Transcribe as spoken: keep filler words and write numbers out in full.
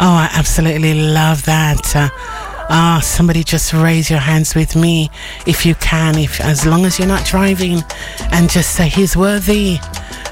Oh, I absolutely love that. Uh, Ah, somebody just raise your hands with me if you can, if as long as you're not driving, and just say he's worthy.